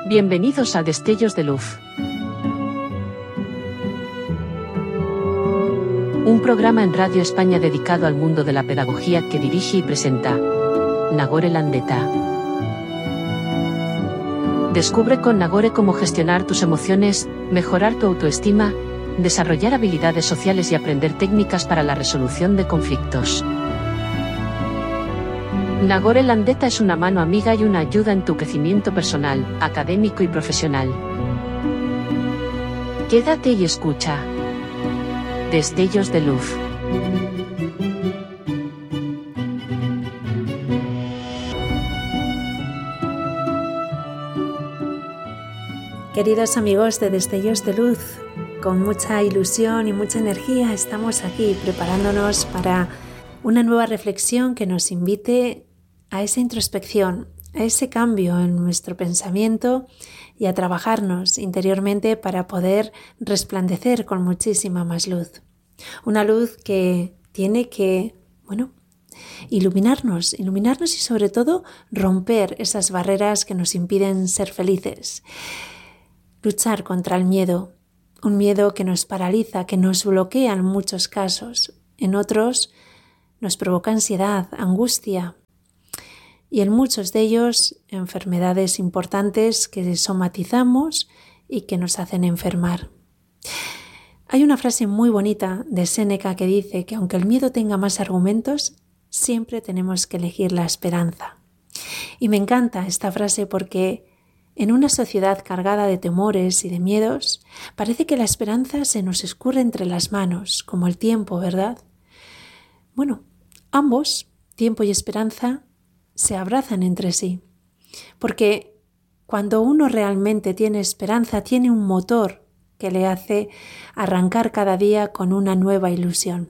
Bienvenidos a Destellos de Luz. Un programa en Radio España dedicado al mundo de la pedagogía que dirige y presenta Nagore Landeta. Descubre con Nagore cómo gestionar tus emociones, mejorar tu autoestima, desarrollar habilidades sociales y aprender técnicas para la resolución de conflictos. Nagore Landeta es una mano amiga y una ayuda en tu crecimiento personal, académico y profesional. Quédate y escucha. Destellos de Luz. Queridos amigos de Destellos de Luz, con mucha ilusión y mucha energía estamos aquí preparándonos para una nueva reflexión que nos invite a esa introspección, a ese cambio en nuestro pensamiento y a trabajarnos interiormente para poder resplandecer con muchísima más luz. Una luz que tiene que, iluminarnos y sobre todo romper esas barreras que nos impiden ser felices. Luchar contra el miedo, un miedo que nos paraliza, que nos bloquea en muchos casos. En otros nos provoca ansiedad, angustia y en muchos de ellos enfermedades importantes que somatizamos y que nos hacen enfermar. Hay una frase muy bonita de Séneca que dice que aunque el miedo tenga más argumentos, siempre tenemos que elegir la esperanza. Y me encanta esta frase porque en una sociedad cargada de temores y de miedos, parece que la esperanza se nos escurre entre las manos, como el tiempo, ¿verdad? Ambos, tiempo y esperanza, se abrazan entre sí, porque cuando uno realmente tiene esperanza, tiene un motor que le hace arrancar cada día con una nueva ilusión.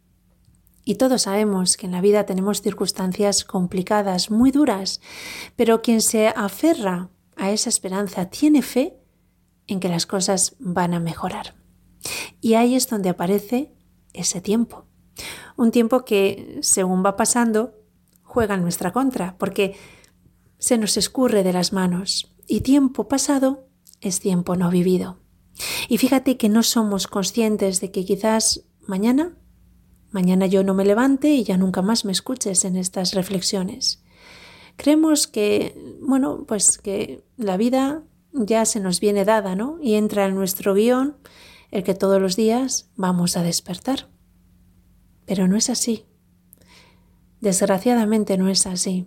Y todos sabemos que en la vida tenemos circunstancias complicadas, muy duras, pero quien se aferra a esa esperanza tiene fe en que las cosas van a mejorar. Y ahí es donde aparece ese tiempo. Un tiempo que, según va pasando, juega en nuestra contra, porque se nos escurre de las manos. Y tiempo pasado es tiempo no vivido. Y fíjate que no somos conscientes de que quizás mañana yo no me levante y ya nunca más me escuches en estas reflexiones. Creemos que, que la vida ya se nos viene dada, ¿no? Y entra en nuestro guión el que todos los días vamos a despertar. Pero no es así. Desgraciadamente no es así.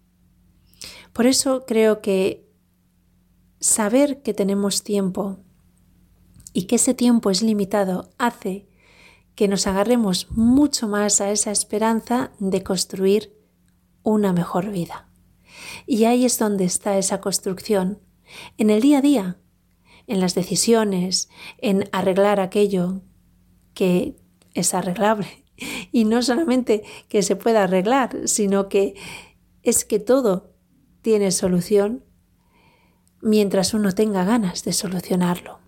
Por eso creo que saber que tenemos tiempo y que ese tiempo es limitado hace que nos agarremos mucho más a esa esperanza de construir una mejor vida. Y ahí es donde está esa construcción, en el día a día, en las decisiones, en arreglar aquello que es arreglable. Y no solamente que se pueda arreglar, sino que es que todo tiene solución mientras uno tenga ganas de solucionarlo.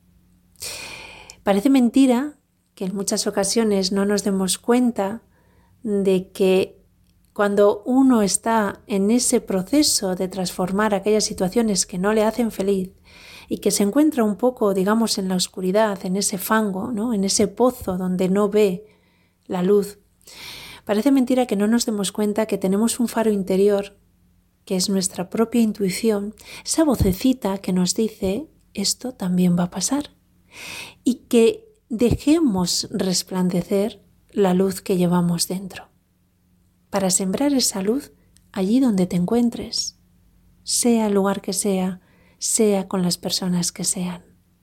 Parece mentira que en muchas ocasiones no nos demos cuenta de que cuando uno está en ese proceso de transformar aquellas situaciones que no le hacen feliz y que se encuentra un poco, digamos, en la oscuridad, en ese fango, ¿no? En ese pozo donde no ve la luz, parece mentira que no nos demos cuenta que tenemos un faro interior, que es nuestra propia intuición, esa vocecita que nos dice esto también va a pasar y que dejemos resplandecer la luz que llevamos dentro. Para sembrar esa luz allí donde te encuentres, sea el lugar que sea con las personas que sean.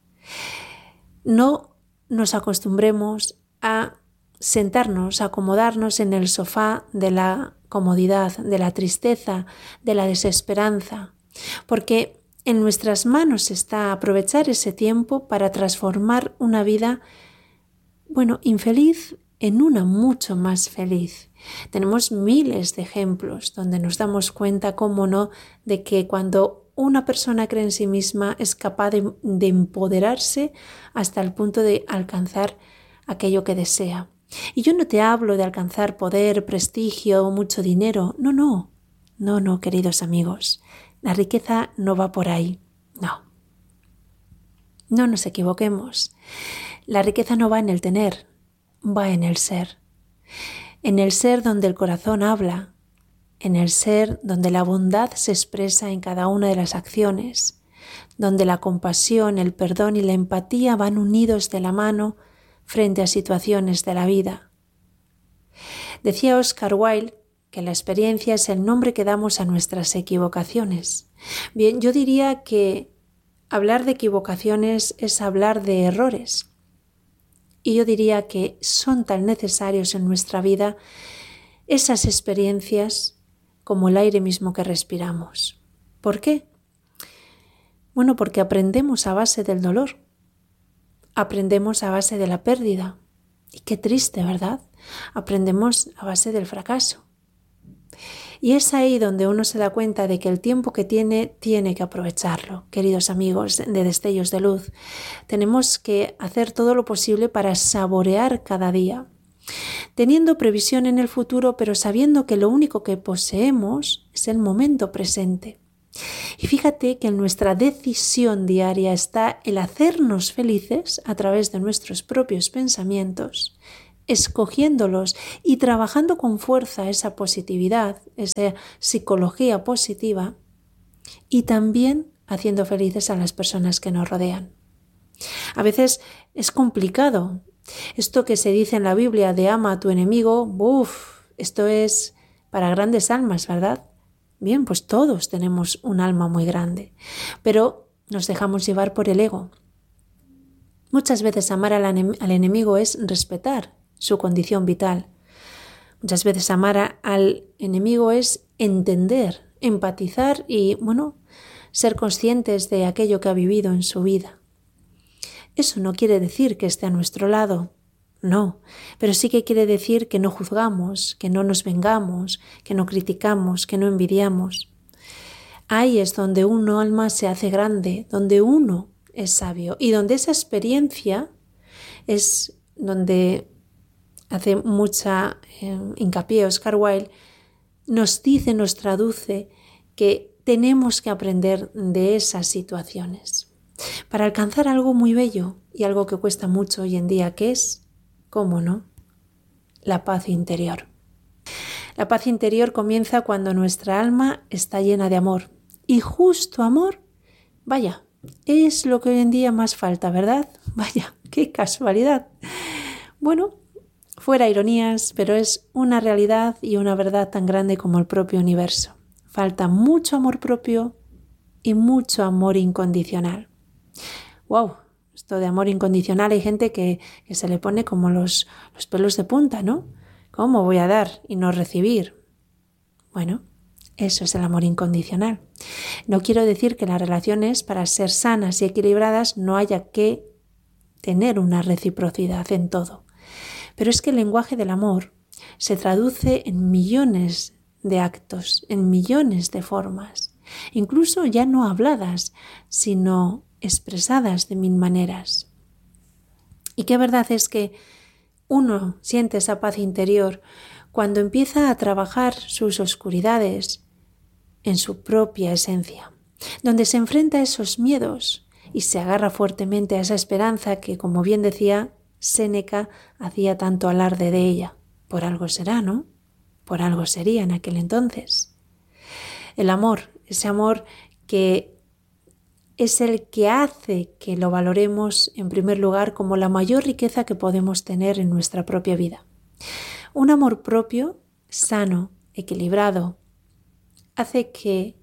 No nos acostumbremos a sentarnos, a acomodarnos en el sofá de la comodidad, de la tristeza, de la desesperanza, porque en nuestras manos está aprovechar ese tiempo para transformar una vida, infeliz en una mucho más feliz. Tenemos miles de ejemplos donde nos damos cuenta, cómo no, de que cuando una persona cree en sí misma es capaz de empoderarse hasta el punto de alcanzar aquello que desea. Y yo no te hablo de alcanzar poder, prestigio, mucho dinero. No, queridos amigos. La riqueza no va por ahí. No. No nos equivoquemos. La riqueza no va en el tener, va en el ser. En el ser donde el corazón habla, en el ser donde la bondad se expresa en cada una de las acciones, donde la compasión, el perdón y la empatía van unidos de la mano frente a situaciones de la vida. Decía Oscar Wilde que la experiencia es el nombre que damos a nuestras equivocaciones. Bien, yo diría que hablar de equivocaciones es hablar de errores. Y yo diría que son tan necesarios en nuestra vida esas experiencias como el aire mismo que respiramos. ¿Por qué? Bueno, porque aprendemos a base del dolor. Aprendemos a base de la pérdida. Y qué triste, ¿verdad? Aprendemos a base del fracaso. Y es ahí donde uno se da cuenta de que el tiempo que tiene que aprovecharlo. Queridos amigos de Destellos de Luz, tenemos que hacer todo lo posible para saborear cada día, teniendo previsión en el futuro, pero sabiendo que lo único que poseemos es el momento presente. Y fíjate que en nuestra decisión diaria está el hacernos felices a través de nuestros propios pensamientos, escogiéndolos y trabajando con fuerza esa positividad, esa psicología positiva, y también haciendo felices a las personas que nos rodean. A veces es complicado. Esto que se dice en la Biblia de ama a tu enemigo, esto es para grandes almas, ¿verdad? Bien, pues todos tenemos un alma muy grande, pero nos dejamos llevar por el ego. Muchas veces amar al enemigo es respetar su condición vital. Muchas veces amar al enemigo es entender, empatizar y, ser conscientes de aquello que ha vivido en su vida. Eso no quiere decir que esté a nuestro lado, no, pero sí que quiere decir que no juzgamos, que no nos vengamos, que no criticamos, que no envidiamos. Ahí es donde un alma se hace grande, donde uno es sabio y donde esa experiencia es donde hace mucha hincapié Oscar Wilde, nos dice, nos traduce que tenemos que aprender de esas situaciones para alcanzar algo muy bello y algo que cuesta mucho hoy en día, que es, ¿cómo no?, la paz interior. La paz interior comienza cuando nuestra alma está llena de amor. Y justo amor, vaya, es lo que hoy en día más falta, ¿verdad? Vaya, qué casualidad. Bueno, fuera ironías, pero es una realidad y una verdad tan grande como el propio universo. Falta mucho amor propio y mucho amor incondicional. ¡Wow! Esto de amor incondicional, hay gente que se le pone como los pelos de punta, ¿no? ¿Cómo voy a dar y no recibir? Bueno, eso es el amor incondicional. No quiero decir que las relaciones, para ser sanas y equilibradas, no haya que tener una reciprocidad en todo. Pero es que el lenguaje del amor se traduce en millones de actos, en millones de formas, incluso ya no habladas, sino expresadas de mil maneras. Y qué verdad es que uno siente esa paz interior cuando empieza a trabajar sus oscuridades en su propia esencia, donde se enfrenta a esos miedos y se agarra fuertemente a esa esperanza que, como bien decía Séneca, hacía tanto alarde de ella. Por algo será, ¿no? Por algo sería en aquel entonces. El amor, ese amor que es el que hace que lo valoremos en primer lugar como la mayor riqueza que podemos tener en nuestra propia vida. Un amor propio, sano, equilibrado, hace que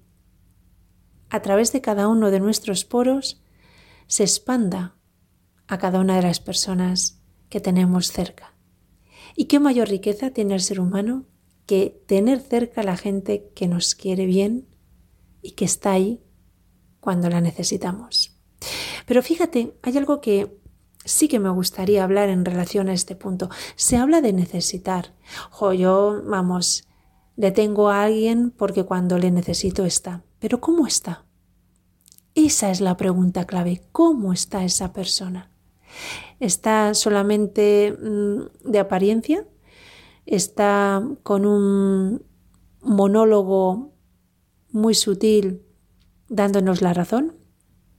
a través de cada uno de nuestros poros se expanda a cada una de las personas que tenemos cerca. ¿Y qué mayor riqueza tiene el ser humano que tener cerca a la gente que nos quiere bien y que está ahí cuando la necesitamos? Pero fíjate, hay algo que sí que me gustaría hablar en relación a este punto. Se habla de necesitar. Yo, le tengo a alguien porque cuando le necesito está. Pero ¿cómo está? Esa es la pregunta clave. ¿Cómo está esa persona? ¿Está solamente de apariencia? ¿Está con un monólogo muy sutil dándonos la razón?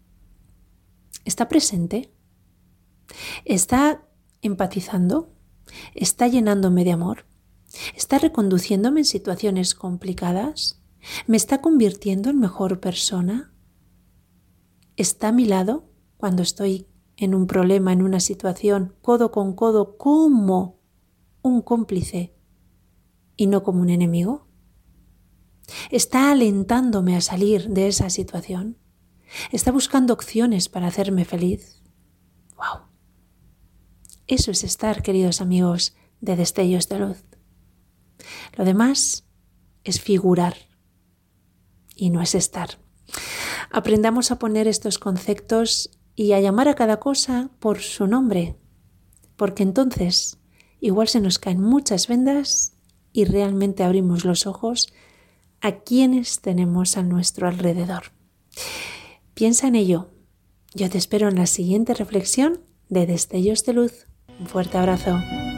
¿Está presente? ¿Está empatizando? ¿Está llenándome de amor? ¿Está reconduciéndome en situaciones complicadas? ¿Me está convirtiendo en mejor persona? ¿Está a mi lado cuando estoy en un problema, en una situación, codo con codo, como un cómplice y no como un enemigo? ¿Está alentándome a salir de esa situación? ¿Está buscando opciones para hacerme feliz? ¡Wow! Eso es estar, queridos amigos, de Destellos de Luz. Lo demás es figurar y no es estar. Aprendamos a poner estos conceptos y a llamar a cada cosa por su nombre, porque entonces igual se nos caen muchas vendas y realmente abrimos los ojos a quienes tenemos a nuestro alrededor. Piensa en ello. Yo te espero en la siguiente reflexión de Destellos de Luz. Un fuerte abrazo.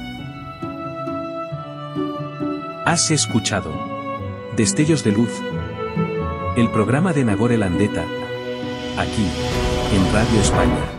Has escuchado Destellos de Luz, el programa de Nagore Landeta, aquí, en Radio España.